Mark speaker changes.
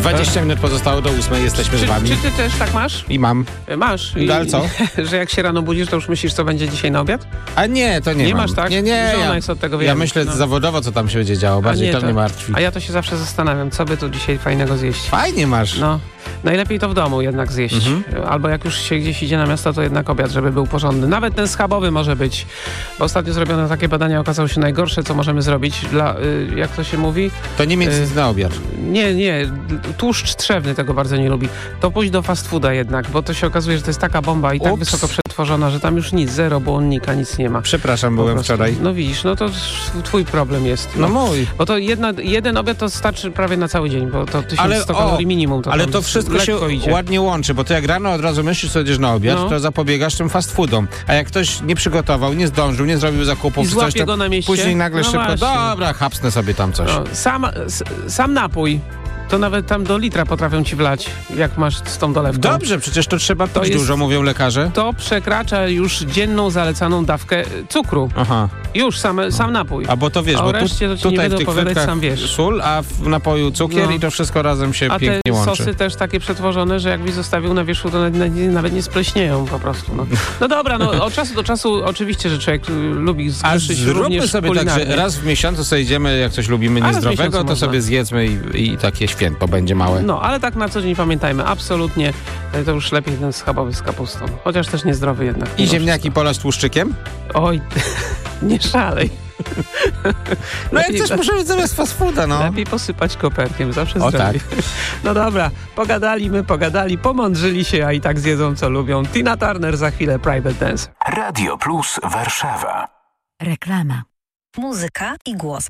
Speaker 1: 20 minut pozostało do 8, jesteśmy z wami.
Speaker 2: Czy ty też tak masz?
Speaker 1: I mam.
Speaker 2: Masz.
Speaker 1: No, ale co?
Speaker 2: Że jak się rano budzisz, to już myślisz, co będzie dzisiaj na obiad?
Speaker 1: A nie, to nie
Speaker 2: Nie
Speaker 1: mam.
Speaker 2: masz, tak?
Speaker 1: Nie.
Speaker 2: Żona jest od tego
Speaker 1: Ja myślę zawodowo, co tam się będzie działo. Bardziej to mnie martwi.
Speaker 2: A ja to się zawsze zastanawiam, co by tu dzisiaj fajnego zjeść.
Speaker 1: Fajnie masz.
Speaker 2: No, najlepiej to w domu jednak zjeść. Albo jak już się gdzieś idzie na miasto, to jednak obiad, żeby był porządny. Nawet ten schabowy może być. Bo ostatnio zrobiono takie badania, okazało się najgorsze, co możemy zrobić dla, jak to się mówi?
Speaker 1: To nie mieć nic na obiad.
Speaker 2: Nie. Tłuszcz trzewny tego bardzo nie lubi. To pójść do fast fooda jednak, bo to się okazuje, że to jest taka bomba i tak wysoko przetworzona, że tam już nic, zero błonnika, nic nie ma.
Speaker 1: Przepraszam, byłem wczoraj.
Speaker 2: No widzisz, no to twój problem jest.
Speaker 1: No mój.
Speaker 2: Bo to jeden obiad to starczy prawie na cały dzień, bo to 1100 kalorii minimum.
Speaker 1: Ale to wszystko się
Speaker 2: idzie.
Speaker 1: ładnie łączy, bo to jak rano od razu myślisz, co idziesz na obiad, to zapobiegasz tym fast foodom. A jak ktoś nie przygotował, nie zdążył, nie zrobił zakupów,
Speaker 2: i złapie go na mieście,
Speaker 1: później nagle szybko,
Speaker 2: właśnie.
Speaker 1: dobra, chapsnę sobie tam coś.
Speaker 2: No, sam napój. To nawet tam do litra potrafią ci wlać, jak masz z tą dolewką.
Speaker 1: Dobrze, przecież to trzeba pić dużo, mówią lekarze.
Speaker 2: To przekracza już dzienną zalecaną dawkę cukru.
Speaker 1: Aha.
Speaker 2: Już sam napój.
Speaker 1: A bo to wiesz, bo
Speaker 2: reszcie to ci nie będę opowiadać, sam wiesz.
Speaker 1: Sól, a w napoju cukier i to wszystko razem się pięknie łączy.
Speaker 2: A te sosy też takie przetworzone, że jakbyś zostawił na wierzchu, to nawet nie spleśnieją po prostu. No dobra, od czasu do czasu oczywiście, że człowiek lubi zgrzeszyć
Speaker 1: zróbmy sobie tak, że raz w miesiącu sobie idziemy, jak coś lubimy niezdrowego, to sobie zjedzmy i takie święto będzie małe.
Speaker 2: No, ale tak na co dzień pamiętajmy, absolutnie to już lepiej ten schabowy z kapustą. Chociaż też niezdrowy jednak.
Speaker 1: I ziemniaki polać tłuszczykiem?
Speaker 2: Oj, nie szalej.
Speaker 1: No jak coś muszę mieć zamiast fast fooda, no.
Speaker 2: Lepiej posypać koperkiem, zawsze zdrowiej.
Speaker 1: Tak.
Speaker 2: No dobra, pogadali, pomądrzyli się, a i tak zjedzą co lubią. Tina Turner za chwilę, Private Dance.
Speaker 3: Radio Plus Warszawa.
Speaker 4: Reklama. Muzyka i głos